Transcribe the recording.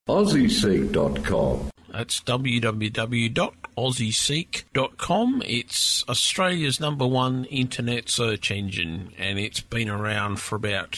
AussieSeek.com. That's www.aussieseek.com. It's Australia's #1 internet search engine, and it's been around for about